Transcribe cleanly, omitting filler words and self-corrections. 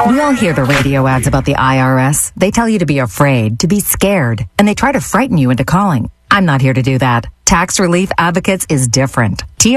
We all hear the radio ads about the IRS. They tell you to be afraid, to be scared, and they try to frighten you into calling. I'm not here to do that. Tax Relief Advocates is different.